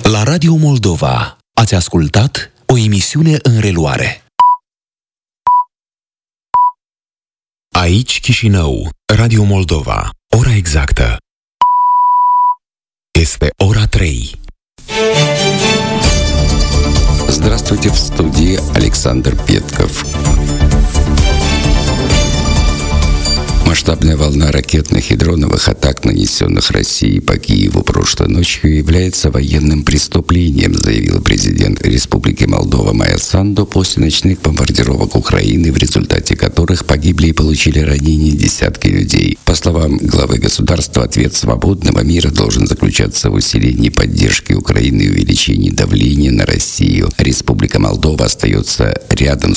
La Radio Moldova ați ascultat o emisiune în reluare. Aici Chișinău, Radio Moldova. Ora exactă este ora 3. Здравствуйте, в студии Александр Петков. Масштабная волна ракетных и дроновых атак, нанесенных Россией по Киеву прошлой ночью, является военным преступлением, заявил президент Республики Молдова Майя Санду после ночных бомбардировок Украины, в результате которых погибли и получили ранения десятки людей. По словам главы государства, ответ свободного мира должен заключаться в усилении поддержки Украины и увеличении давления на Россию. Республика Молдова остается рядом